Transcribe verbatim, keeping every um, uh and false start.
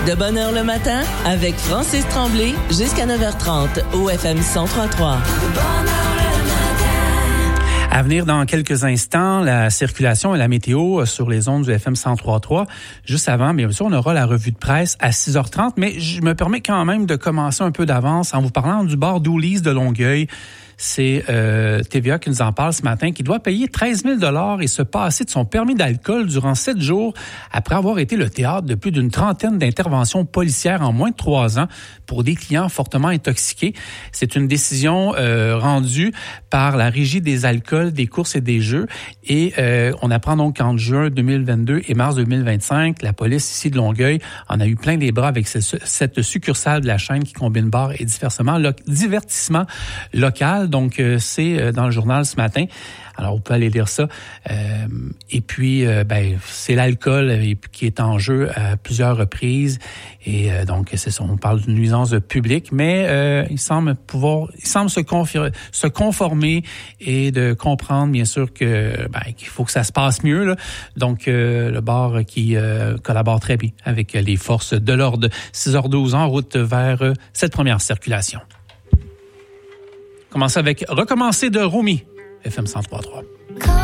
De bonne heure le matin avec Francis Tremblay jusqu'à neuf heures trente au F M cent trois virgule trois. À venir dans quelques instants, la circulation et la météo sur les ondes du F M cent trois virgule trois. Juste avant, bien sûr, on aura la revue de presse à six heures trente, mais je me permets quand même de commencer un peu d'avance en vous parlant du bar d'Oulise de Longueuil. C'est euh, T V A qui nous en parle ce matin, qui doit payer treize mille dollars et se passer de son permis d'alcool durant sept jours après avoir été le théâtre de plus d'une trentaine d'interventions policières en moins de trois ans pour des clients fortement intoxiqués. C'est une décision euh, rendue par la Régie des alcools, des courses et des jeux. Et euh, on apprend donc qu'entre juin deux mille vingt-deux et mars deux mille vingt-cinq, la police ici de Longueuil en a eu plein les bras avec ce, cette succursale de la chaîne qui combine bar et divertissement, lo, divertissement local. Donc, euh, c'est euh, dans le journal ce matin. Alors, vous pouvez aller lire ça. Euh, et puis, euh, ben, c'est l'alcool euh, qui est en jeu à plusieurs reprises. Et euh, donc, c'est ça, on parle d'une nuisance publique, mais euh, il semble pouvoir, il semble se, confir- se conformer et de comprendre, bien sûr, que ben, qu'il faut que ça se passe mieux, là. Donc, euh, le bar qui euh, collabore très bien avec les forces de l'ordre. six heures douze en route vers euh, cette première circulation. Commencer avec Recommencer de Rumi, F M cent trois virgule trois.